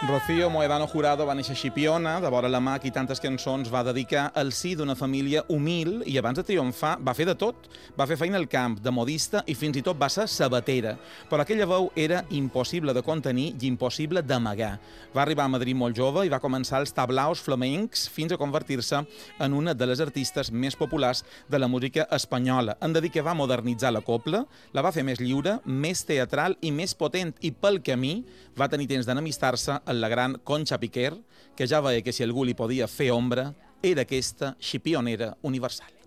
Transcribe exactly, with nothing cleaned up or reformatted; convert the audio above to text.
Rocío Mohedano Jurado va néixer a Xipiona, de vora la mà, qui tantes cançons va dedicar al si d'una família humil i abans de triomfar va fer de tot. Va fer feina al camp, de modista i fins i tot va ser sabatera. Però aquella veu era impossible de contenir i impossible d'amagar. Va arribar a Madrid molt jove i va començar els tablaos flamencs fins a convertir-se en una de les artistes més populars de la música espanyola. En dir que va modernitzar la copla, la va fer més lliure, més teatral i més potent, i pel camí va tenir temps d'enemistar-se amb la gran Concha Piquer, que ja veia que si algú li podia fer ombra, era aquesta xipionera universal.